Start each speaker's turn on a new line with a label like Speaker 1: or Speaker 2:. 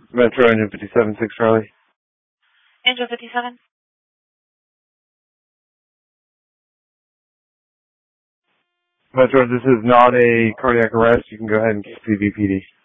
Speaker 1: Metro Engine 57-6 Charlie.
Speaker 2: Angel 57.
Speaker 1: Metro, this is not a cardiac arrest. You can go ahead and see VPD.